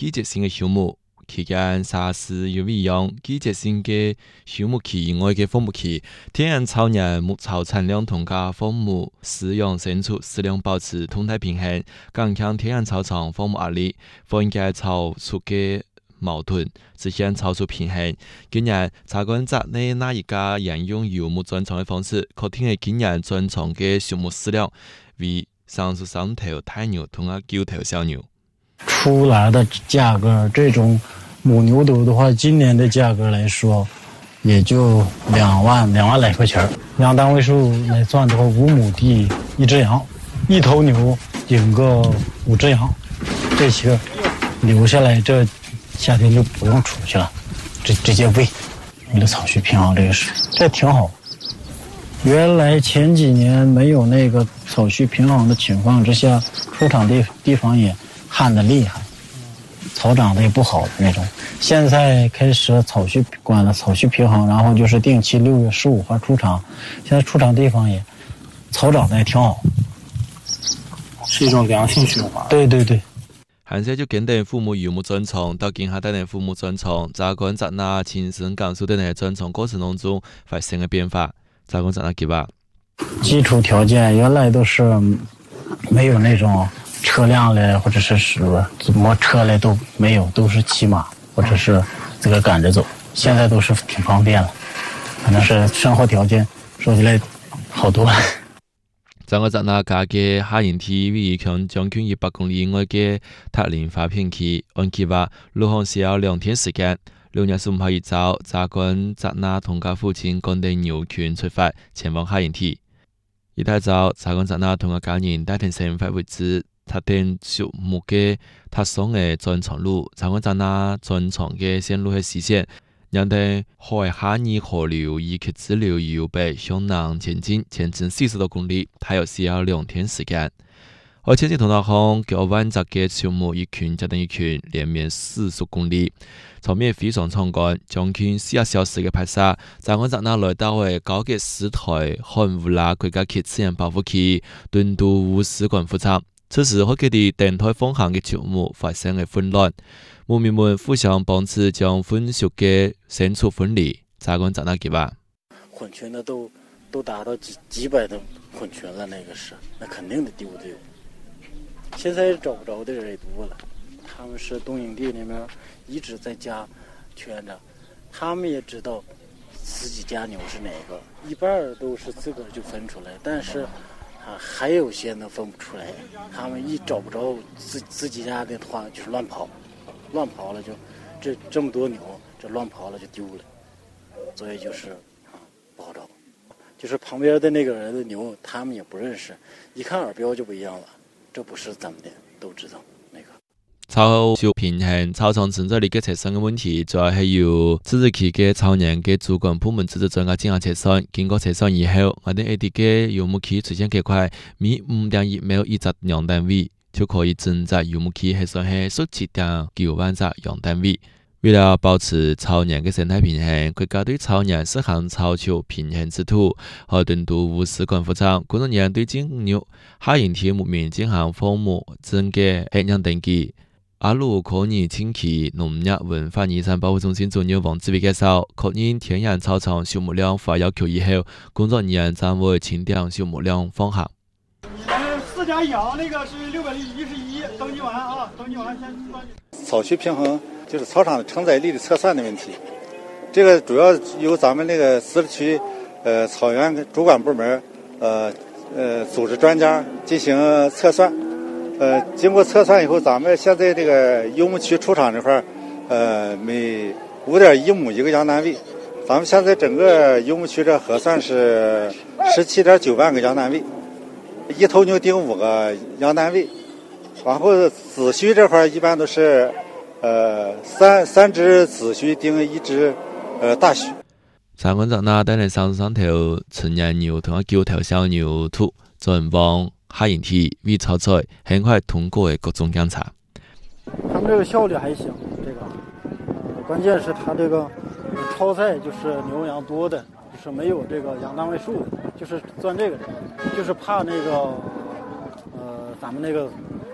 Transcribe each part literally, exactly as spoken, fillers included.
季节性的休牧。期間沙士有利用季節性嘅休牧期以外嘅放牧期，天然草原牧草產量同加放牧飼養牲畜飼量保持動態平衡，減輕天然草場放牧壓力，緩解草畜嘅矛盾，實現草畜平衡。今年查觀察呢哪一家沿用游牧專場嘅方式，可聽係今年專場嘅畜牧飼料為三十三頭大牛同啊九頭小牛。 出來的價格，這種母牛犢的話，今年的價格來說，也就兩萬兩萬來塊錢。羊單位數來算的話，五畝地一隻羊，一頭牛頂個五隻羊，這些留下來，這夏天就不用出去了，直直接餵，為了草畜平衡，這個是這挺好。原來前幾年沒有那個草畜平衡的情況之下，出廠地地方也旱得厲害，草長得也不好的那種。現在開始草畜管了草畜平衡，然後就是定期六月十五號出廠，現在出廠地方也草長得也挺好，是一種良性循環。對對對。 現在就跟定父母游牧專場，到今下帶定父母專場，查觀察那親身感受的那專場過程當中發生的變化，查觀察那幾把。 基礎條件原來都是沒有那種車輛嘞，或者是什麼摩車嘞都沒有，都是騎馬或者是這個趕着走。現在都是挺方便了，可能是生活條件說起來好多了。 在我在那家嘅下營地位於向將近一百公里以外嘅塔林發片區，按計劃路航需要兩天時間。六月十五號一早，查觀察那同家父親趕定牛群出發前往下營地。一大早，查觀察那同個家人帶定生活位置。他定畜牧嘅他送嘅專場路，查觀察那專場嘅線路係實線，讓定海下二河流以及支流由北向南前進，前進四十多公里，大約需要兩天時間。而前進通道巷叫灣澤嘅畜牧一群加定一群，連綿四十公里，場面非常壯觀，將近四個小時嘅拍攝。查觀察那來到嘅高級市台漢烏拉國家級自然保護區，敦都烏使館副廠。此時佢哋電台風行嘅畜牧發生嘅混亂，牧民們互相幫持將混熟嘅牲畜分離。查觀察那幾把混群的都都達到幾幾百的混群了，那個是那肯定的丟的丟。現在找不着的人也多了，他們是東營地裡面一直在家圈着，他們也知道自己家牛是哪個，一半都是自個兒就分出來，但是啊，還有些呢分不出來，他們一找不着自自己家的話，就是亂跑，亂跑了就這這麼多牛，這亂跑了就丟了，所以就是啊不好找，就是旁邊的那個人的牛，他們也不認識，一看耳標就不一樣了，這不是咱們的，都知道那個。 草畜平衡草場存在嘅切身嘅問題，主要係由自治區嘅草原嘅主管部門自治專家進行測算，經過測算以後，我哋 A D 嘅游牧區出現幾塊每五點一秒一隻羊單位，就可以整隻游牧區係算係十七點九萬隻羊單位。為了保持草原嘅生態平衡，國家對草原實行草畜平衡制度，和敦都烏使館副廠工作人員對進入下營地牧民進行放牧整嘅血樣登記。阿魯科尼清崎農業文化遺產保護中心主任王志偉介紹，確認天然草場畜牧量符合要求以後，工作人員將會清點畜牧量方向。 呃，四家羊那個是六百一十一，登記完啊，登記完先算。 草畜平衡就是草場的承載力的測算的問題，這個主要由咱們那個自治區呃草原主管部門呃呃組織專家進行測算。呃，經過測算以後，咱們現在這個游牧區出廠這塊，呃，每五點一畝一個羊單位。咱們現在整個游牧區這核算是十七點九萬個羊單位，一頭牛頂五個羊單位。然後子畜這塊一般都是，呃，三三隻子畜頂一隻，呃，大畜。 查觀察那帶嚟三十三頭成年牛同埋九頭小牛犢轉往下營地為草採，很快通過各種檢查。 他們這個效率還行，這個，呃，關鍵是他這個超載就是牛羊多的，就是沒有這個羊單位數的，就是算這個，就是怕那個，呃，咱們那個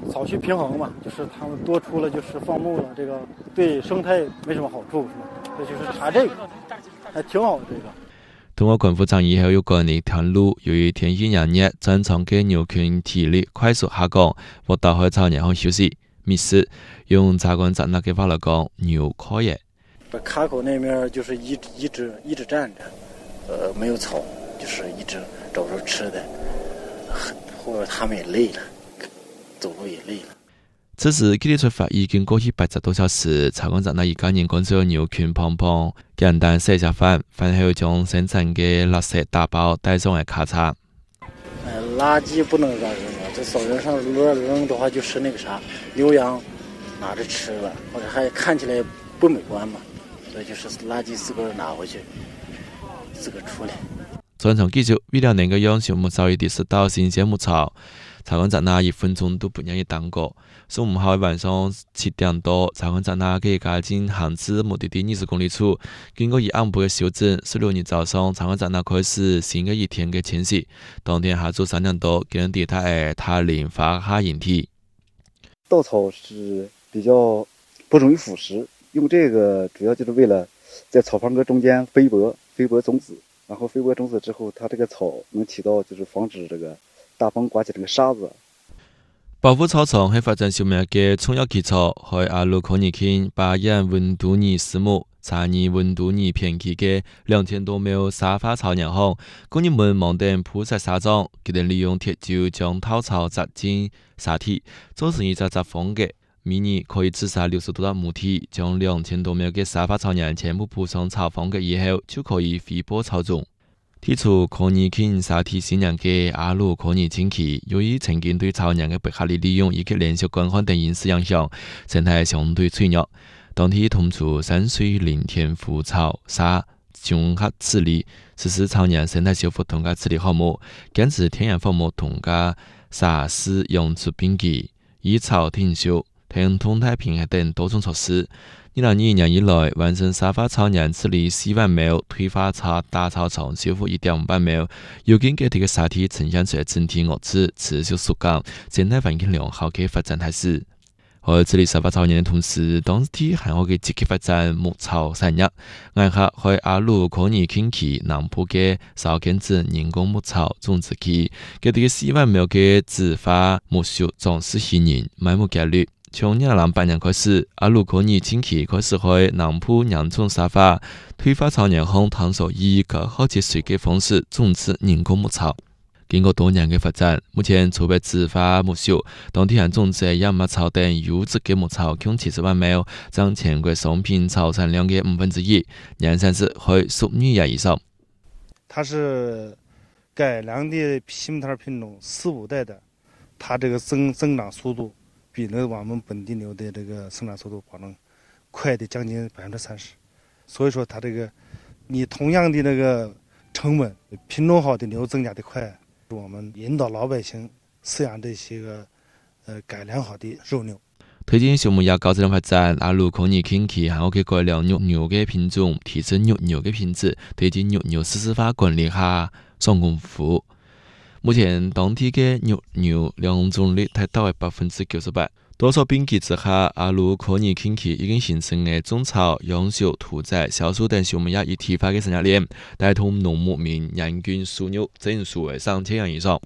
扫区平衡嘛，就是他们多出了就是放牧了，这个对生态没什么好处，是吧？这就是查这个，还挺好的这个。 通过官府倡议后，有个人的一条路，由于天气炎热，正常给牛群体力快速下降，或到海草然后休息觅食。用茶馆站那给法来讲，牛可以。 卡口那面就是一直一直一直站着，呃，没有草，就是一直找着吃的，或者他们也累了，走路也累了。 此时距离出发已经过去八十多小时，茶馆站那一家人赶着牛群胖胖，简单食一下饭，饭后将生产的垃圾打包带上来卡车。 呃，垃圾不能乱扔啊，这扫人上乱扔的话就是那个啥，牛羊拿着吃了，或者还看起来不美观嘛，所以就是垃圾自个儿拿回去，自个儿处理。 专场继续，为了能够让小牧草一地吃到新鲜牧草，茶馆站那一分钟都不让一耽搁。十五号晚上七点多，茶馆站那给家进行至目的地二十公里处。经过一暗部的修整，十六日早上，茶馆站那开始新的一天的迁徙。当天下午三点多，给人地塔的塔林发下引体。 稻草是比较不容易腐蚀，用这个主要就是为了在草棚格中间飞播飞播种子，然后飞播种子之后，它这个草能起到就是防止这个大风刮起这个沙子。 保护草场是发展小麦的重要基础，在阿鲁可尼肯巴彦温度尼斯木查尼温度尼片区的两千多亩沙发草原上，工人们忙等铺设沙桩，佢哋利用铁锹将稻草扎进沙体，做成一只扎方格。每年可以自杀六十多粒母体，将两千多亩的沙发草原全部铺上草方格以后，就可以飞播草种。提出可尼肯沙体信仰的阿鲁可尼亲戚，由于曾经对草原的不合理利用以及连续干旱等因素影响，生态相对脆弱。当地通出山水林田湖草沙综合治理，实施草原生态修复同加治理项目，坚持天然放牧同加沙施养殖并济，以草停休、听动态平衡等多种措施。二零二一年以来，完成沙发草原治理四万亩，退化草大草丛修复一点五万亩。有见这个沙体呈现出来整体物质持续缩减，生态环境良好的发展态势。在治理沙发草原的同时，当地还可以积极发展牧草产业。眼下在阿鲁可尼肯区南部的少根子人工牧草种植区，这个四万亩的自发牧畜总是吸引买牧概率。从二零零八年开始，阿鲁可尼近期开始在南部养种沙发，退化草原上探索以高效节水的方式种植人工牧草。经过多年的发展，目前储备自发牧畜，当地还种植亚麻草等优质的牧草共七十万亩，占全国商品草产量的五分之一，年产值在十二亿以上。 它是改良的西木桃品种四五代的，它这个增增长速度比那我们本地牛的这个生长速度保证快的将近百分之三十，所以说它这个你同样的那个成本，品种好的牛增加的快。我们引导老百姓饲养这些个呃改良好的肉牛。 推进畜牧业高质量发展，阿鲁可尼肯区还可以改良肉牛的品种，提升肉牛的品质，推进肉牛私司法管理下上功夫。目前当地的肉牛两种率达到百分之九十八。多少并济之下，阿鲁可尼肯区已经形成了种草、养殖、屠宰、销售等畜牧业一体化的产业链，带动农牧民人均收入整数为上千元以上。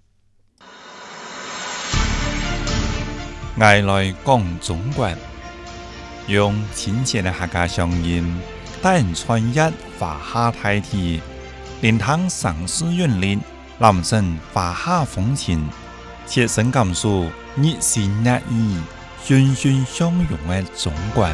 外来讲中国，用亲切的客家乡音，带人穿越华夏大地，连汤上诗韵律，男生华夏风情，切身感受热情热意。欣欣相融的中国。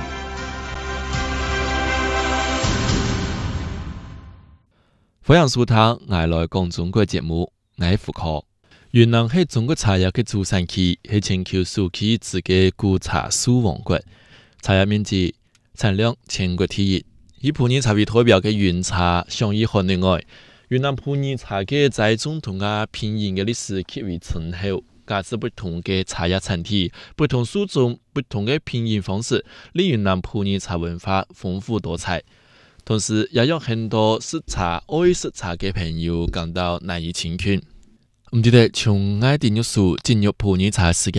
欢迎收听《爱来讲中国》节目，我是傅科。云南是中国茶叶的主产区，是全球数起自嘅古茶树王国，茶叶面积、产量全国第一。以普洱茶为代表嘅云茶享誉海内外。云南普洱茶嘅栽种同啊品饮嘅历史极为醇厚。价值不同的茶叶产体、不同树种、不同的品饮方式，令云南普洱茶文化丰富多彩。同时，也让很多识茶、爱识茶的朋友感到难以侵权。唔记得从爱的뉴스进入普洱茶世界。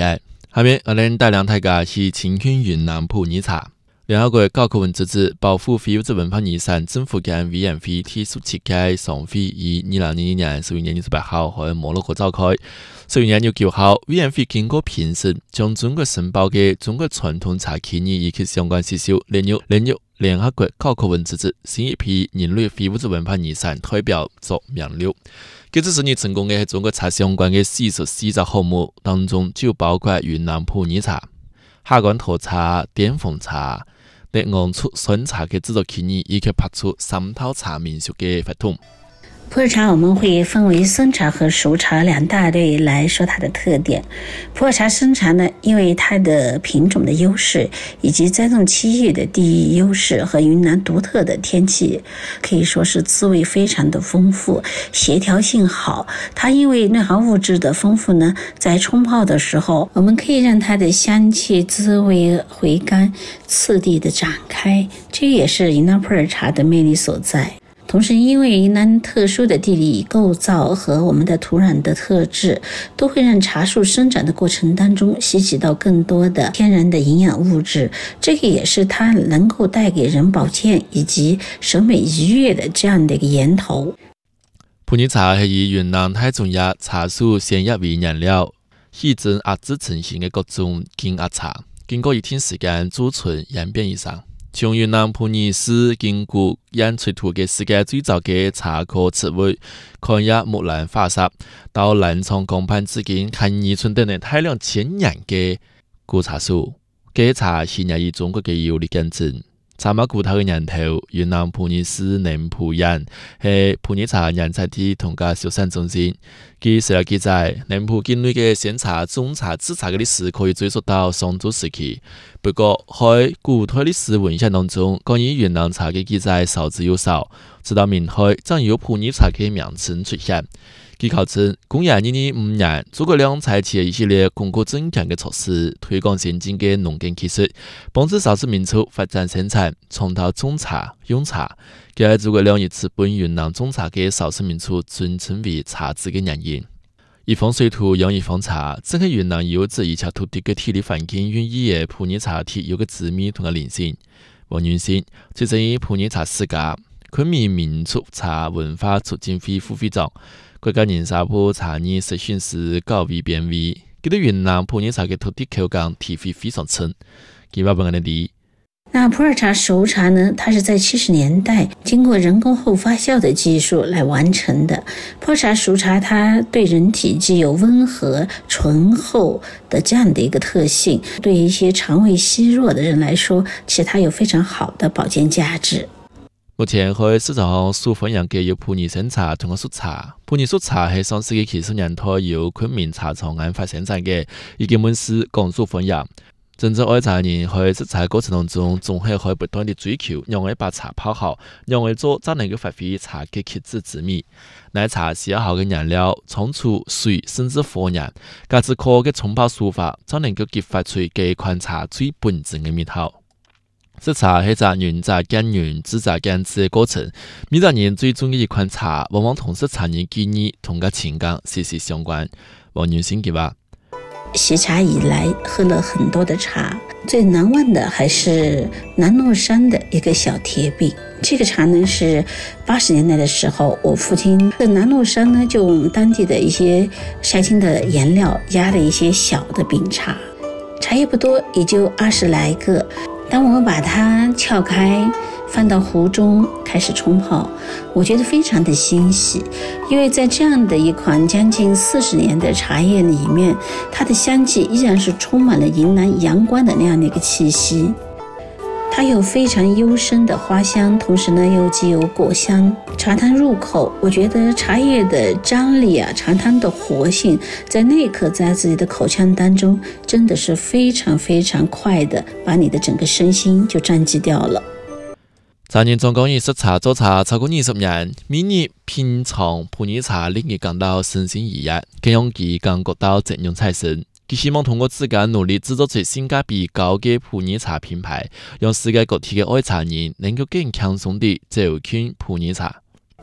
下面我哋帶領大家去青訓雲南普洱茶。聯合國教科文組織保護非物質文化遺產政府間委員會提出設計常會於二零二二年十一月二十八號喺摩洛哥召開。十一月廿九號，委員會經過評審，將中國申報嘅中國傳統茶起義以及相關事項列入列入聯合國教科文組織新一批人類非物質文化遺產代表作名錄。這次是你成功嘅係中國茶相關嘅四十四隻項目當中，就包括雲南普洱茶、下關沱茶、澱粉茶、烈昂出酸茶嘅製作起義，以及拍出三套茶民俗嘅法統。 普洱茶我們會分為生茶和熟茶兩大類來說它的特點。普洱茶生茶呢，因為它的品種的優勢，以及栽種期域的地域優勢和雲南獨特的天氣，可以說是滋味非常的豐富，協調性好。它因為內含物質的豐富呢，在沖泡的時候，我們可以讓它的香氣滋味回甘，次第的展開，這也是雲南普洱茶的魅力所在。同時，因為雲南特殊的地理構造和我們的土壤的特質，都會讓茶樹生長的過程當中吸取到更多的天然的營養物質，這個也是它能夠帶給人保健以及審美愉悅的這樣的一個源頭。 普洱茶係以雲南太宗壓茶樹鮮葉為原料，現蒸壓製成型嘅各種精壓茶，經過一定時間贮存演變而成。從雲南普洱市經過演出土嘅世界最早嘅茶科詞彙，抗壓木蘭法煞，到南昌江畔至今近二寸等嘅大量千年嘅古茶樹，嘅茶係源於中國嘅有力見證。茶馬古頭嘅源頭，雲南普洱市寧普縣係普洱茶原產地同個生產中心。據史料記載，寧普境內嘅鮮茶、種茶、製茶嘅歷史可以追溯到商周時期。不過，喺古代歷史文獻當中，關於雲南茶嘅記載少之又少。直到明代，才有普洱茶嘅名稱出現。據考證，公元二零五年，諸葛亮採取一系列鞏固政權嘅措施，推廣先進嘅農耕技術，幫助少數民族發展生產，從頭種茶、用茶。佢係諸葛亮以此本雲南種茶嘅少數民族尊稱為茶子嘅原因。一方水土養一方茶，正係雲南優質而且土地嘅地理環境允許嘅普洱茶體有個滋味同個靈性。王元信，最正以普洱茶世家，昆明民俗茶文化促進會副會長。國家人沙坡茶葉實訓師高維編委，佢對雲南普洱茶嘅土地口感體會非常深。佢話本人哋， 那普洱茶熟茶呢，它是在七十年代經過人工後發酵的技術來完成的。普洱茶熟茶它對人體具有溫和醇厚的這樣的一個特性，對一些腸胃虛弱的人來說，其實它有非常好的保健價值。 目前喺市場上所分享嘅有普洱生茶同埋熟茶。普洱熟茶係上世紀七十年代由昆明茶廠研發生產嘅，已經問世廣受歡迎。真正愛茶人喺製茶過程當中，總係可以不斷地追求，讓我把茶泡好，讓我做才能夠發揮茶嘅極致之美。奶茶是要好嘅原料，倉促、水甚至火熱，加之科嘅沖泡手法，才能夠激發出嘅款茶最本質嘅味道。製茶係จาก原榨耕耘至榨耕制嘅過程，每個人最中意一款茶，往往同時茶葉記憶同個情感息息相關。王元信佢話： 習茶以來，喝了很多的茶，最難忘的還是南麓山的一個小鐵餅。這個茶呢是八十年代的時候，我父親在南麓山呢就用當地的一些曬青的顏料壓了一些小的餅茶，茶葉不多，也就二十來個。當我們把它撬開，放到壺中開始沖泡，我覺得非常的欣喜，因為在這樣的一款將近四十年的茶葉裏面，它的香氣依然是充滿了雲南陽光的那樣的一個氣息。它有非常幽深的花香，同時呢又具有果香。茶湯入口，我覺得茶葉的張力啊，茶湯的活性，在那一刻在自己的口腔當中，真的是非常非常快的，把你的整個身心就佔據掉了。 茶人總講以識茶做茶超過二十年，每日品嘗普洱茶令佢感到身心愉悅，更讓佢感覺到正用產生。佢希望通過自家努力製作出性價比高嘅普洱茶品牌，讓世界各地嘅愛茶人能夠更輕鬆地走進普洱茶。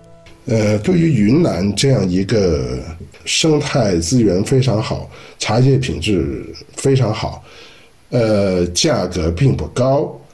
呃，对于云南这样一个生态资源非常好、茶叶品质非常好、呃，价格并不高、